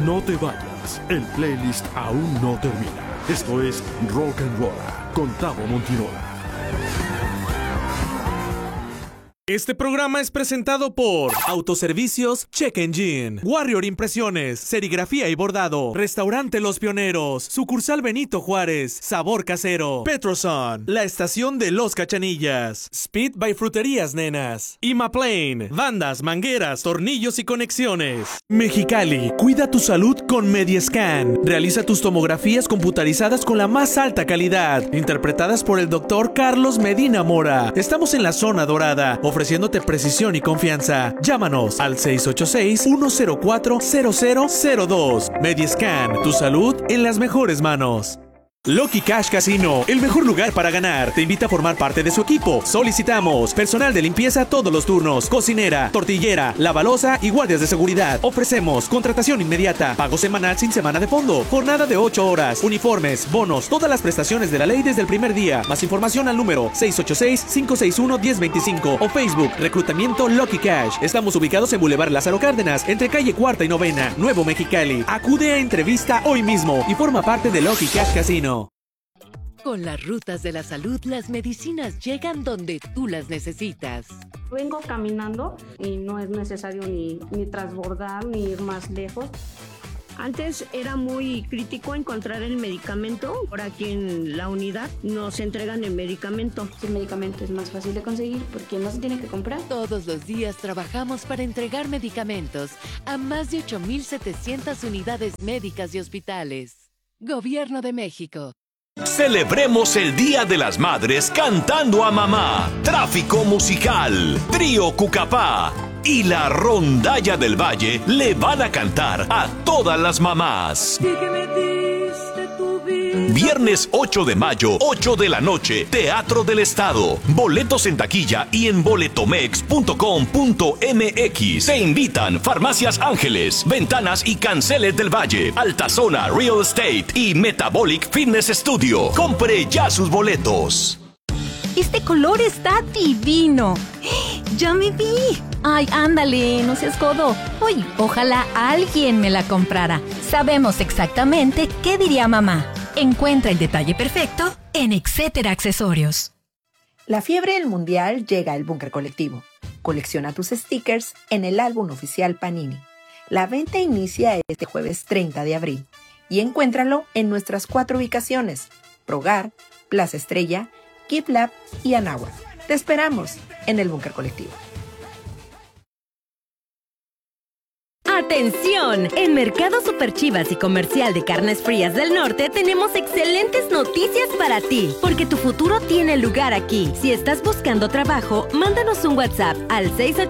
No te vayas, el playlist aún no termina. Esto es Rock and Roll con Tavo Montinola. Este programa es presentado por Autoservicios Check Engine, Warrior Impresiones, Serigrafía y Bordado, Restaurante Los Pioneros, Sucursal Benito Juárez, Sabor Casero, Petroson, La Estación de Los Cachanillas, Speed by Fruterías Nenas, Imaplane, bandas, mangueras, tornillos y conexiones. Mexicali, cuida tu salud con Mediescan. Realiza tus tomografías computarizadas con la más alta calidad, interpretadas por el Dr. Carlos Medina Mora. Estamos en la zona dorada, ofreciéndote precisión y confianza. Llámanos al 686-104-0002. Mediescan, tu salud en las mejores manos. Lucky Cash Casino, el mejor lugar para ganar. Te invita a formar parte de su equipo. Solicitamos personal de limpieza todos los turnos, cocinera, tortillera, lavalosa y guardias de seguridad. Ofrecemos contratación inmediata, pago semanal sin semana de fondo, jornada de 8 horas, uniformes, bonos, todas las prestaciones de la ley desde el primer día. Más información al número 686-561-1025 o Facebook, Reclutamiento Lucky Cash. Estamos ubicados en Boulevard Lázaro Cárdenas, entre calle Cuarta y Novena, Nuevo Mexicali. Acude a entrevista hoy mismo y forma parte de Lucky Cash Casino. Con las rutas de la salud, las medicinas llegan donde tú las necesitas. Vengo caminando y no es necesario ni transbordar ni ir más lejos. Antes era muy crítico encontrar el medicamento. Ahora aquí en la unidad nos entregan el medicamento. El medicamento es más fácil de conseguir porque no se tiene que comprar. Todos los días trabajamos para entregar medicamentos a más de 8,700 unidades médicas y hospitales. Gobierno de México. Celebremos el Día de las Madres cantando a mamá. Tráfico musical, Trío Cucapá y la Rondalla del Valle le van a cantar a todas las mamás. Viernes 8 de mayo, 8 de la noche, Teatro del Estado. Boletos en taquilla y en boletomex.com.mx. Se invitan Farmacias Ángeles, Ventanas y Canceles del Valle, Altazona Real Estate y Metabolic Fitness Studio. Compre ya sus boletos. Este color está divino. ¡Ya me vi! Ay, ándale, no seas codo. Uy, ojalá alguien me la comprara. Sabemos exactamente qué diría mamá. Encuentra el detalle perfecto en Etcétera Accesorios. La fiebre del mundial llega al Búnker Colectivo. Colecciona tus stickers en el álbum oficial Panini. La venta inicia este jueves 30 de abril y encuéntralo en nuestras 4 ubicaciones: Progar, Plaza Estrella, Gift Lab y Anáhuac. Te esperamos en el Búnker Colectivo. ¡Atención! En Mercado Super Chivas y Comercial de Carnes Frías del Norte tenemos excelentes noticias para ti, porque tu futuro tiene lugar aquí. Si estás buscando trabajo, mándanos un WhatsApp al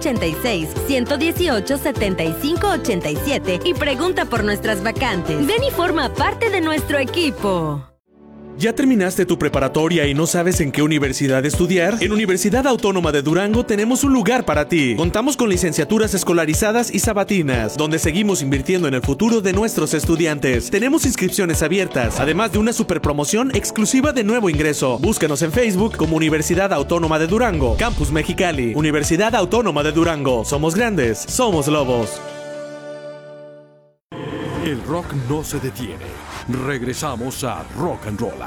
686-118-7587 y pregunta por nuestras vacantes. Ven y forma parte de nuestro equipo. ¿Ya terminaste tu preparatoria y no sabes en qué universidad estudiar? En Universidad Autónoma de Durango tenemos un lugar para ti. Contamos con licenciaturas escolarizadas y sabatinas, donde seguimos invirtiendo en el futuro de nuestros estudiantes. Tenemos inscripciones abiertas, además de una super promoción exclusiva de nuevo ingreso. Búscanos en Facebook como Universidad Autónoma de Durango, Campus Mexicali. Universidad Autónoma de Durango. Somos grandes, somos lobos. El rock no se detiene. Regresamos a Rock and Roll.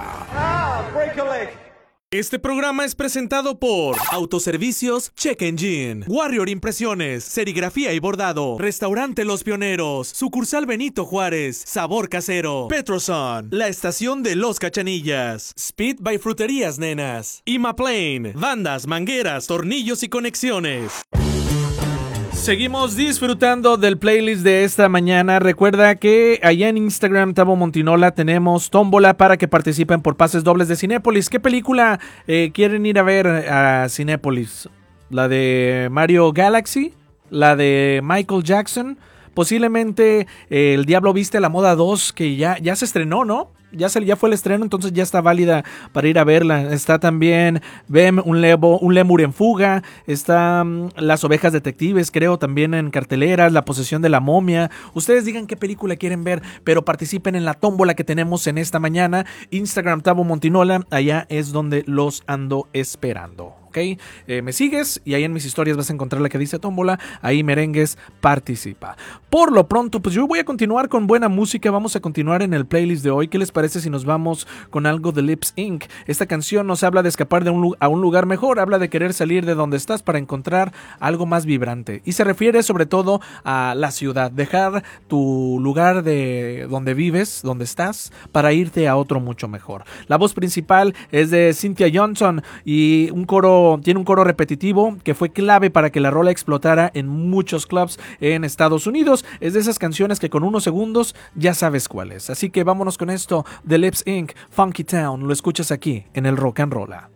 Este programa es presentado por Autoservicios Check Engine, Warrior Impresiones, Serigrafía y Bordado, Restaurante Los Pioneros, Sucursal Benito Juárez, Sabor Casero, Petroson, La Estación de Los Cachanillas, Speed by Fruterías Nenas, Imaplane, bandas, mangueras, tornillos y conexiones. Seguimos disfrutando del playlist de esta mañana. Recuerda que allá en Instagram, Tavo Montinola, tenemos tómbola para que participen por pases dobles de Cinépolis. ¿Qué película quieren ir a ver a Cinépolis? ¿La de Mario Galaxy? ¿La de Michael Jackson? Posiblemente El Diablo Viste la Moda 2, que ya se estrenó, ¿no? Ya fue el estreno, entonces ya está válida para ir a verla. Está también Bem, un lémur en fuga. Está Las Ovejas Detectives, creo, también en carteleras. La Posesión de la Momia. Ustedes digan qué película quieren ver, pero participen en la tómbola que tenemos en esta mañana. Instagram, Tavo Montinola. Allá es donde los ando esperando. ¿ok? Me sigues y ahí en mis historias vas a encontrar la que dice tómbola, ahí Merengues participa. Por lo pronto, pues yo voy a continuar con buena música, vamos a continuar en el playlist de hoy. ¿Qué les parece si nos vamos con algo de Lips Inc? Esta canción nos habla de escapar a un lugar mejor, habla de querer salir de donde estás para encontrar algo más vibrante y se refiere sobre todo a la ciudad, dejar tu lugar de donde vives, donde estás, para irte a otro mucho mejor. La voz principal es de Cynthia Johnson y tiene un coro repetitivo que fue clave para que la rola explotara en muchos clubs en Estados Unidos. Es de esas canciones que con unos segundos ya sabes cuál es. Así que vámonos con esto de Lips Inc. Funky Town. Lo escuchas aquí en el Rock and Rolla.